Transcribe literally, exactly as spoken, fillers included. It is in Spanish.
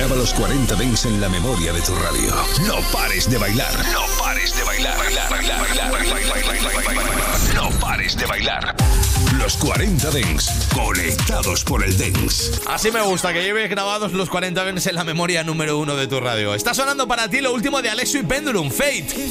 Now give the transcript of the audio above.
Graba los cuarenta Dance en la memoria de tu radio. No pares de bailar. No pares de bailar. Bailar, bailar, bailar, bailar, bailar, bailar. No pares de bailar. Los cuarenta Dance, conectados por el Dance. Así me gusta, que lleves grabados los cuarenta Dance en la memoria número uno de tu radio. Está sonando para ti lo último de Alexio y Pendulum, Fate.